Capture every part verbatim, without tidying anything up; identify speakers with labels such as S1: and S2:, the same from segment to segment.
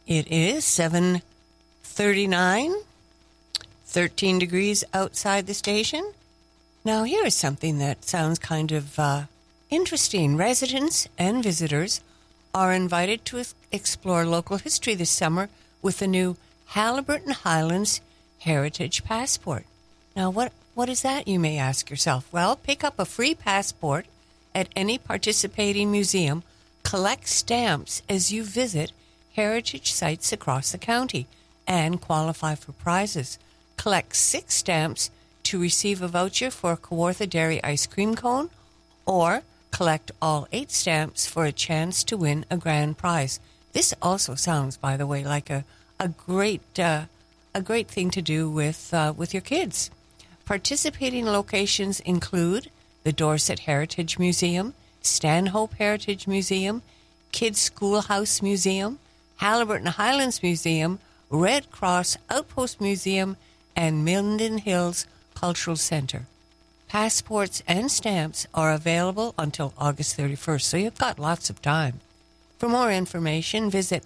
S1: It is seven thirty-nine, thirteen degrees outside the station. Now, here is something that sounds kind of uh, interesting. Residents and visitors are invited to ex- explore local history this summer with the new Haliburton Highlands Heritage Passport. Now, what what is that, you may ask yourself? Well, pick up a free passport at any participating museum, collect stamps as you visit heritage sites across the county, and qualify for prizes. Collect six stamps to receive a voucher for a Kawartha Dairy ice cream cone, or collect all eight stamps for a chance to win a grand prize. This also sounds, by the way, like a, a great uh, a great thing to do with uh, with your kids. Participating locations include the Dorset Heritage Museum, Stanhope Heritage Museum, Kids Schoolhouse Museum, Haliburton Highlands Museum, Red Cross Outpost Museum, and Minden Hills Cultural Center. Passports and stamps are available until August thirty-first, so you've got lots of time. For more information, visit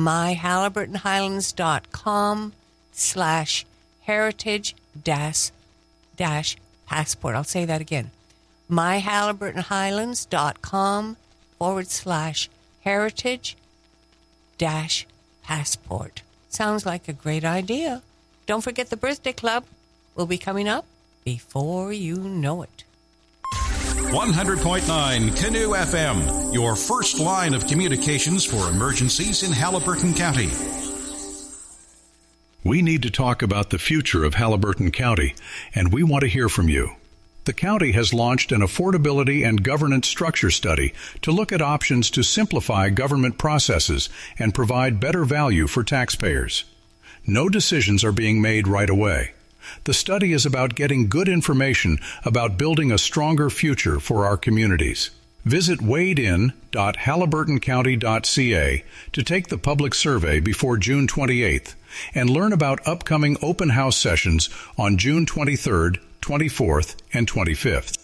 S1: myhaliburtonhighlands.com slash heritage dash dash passport. I'll say that again. myhaliburtonhighlands.com forward slash heritage dash passport. Sounds like a great idea. Don't forget the birthday club will be coming up before you know it.
S2: one hundred point nine Canoe F M, your first line of communications for emergencies in Haliburton County.
S3: We need to talk about the future of Haliburton County, and we want to hear from you. The county has launched an affordability and governance structure study to look at options to simplify government processes and provide better value for taxpayers. No decisions are being made right away. The study is about getting good information about building a stronger future for our communities. Visit wade in dot haliburton county dot c a to take the public survey before June twenty-eighth and learn about upcoming open house sessions on June twenty-third, twenty-fourth, and twenty-fifth.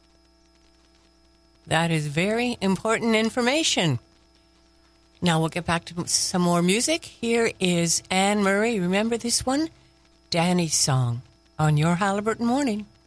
S1: That is very important information. Now we'll get back to some more music. Here is Anne Murray. Remember this one? Danny's Song on your Haliburton Morning.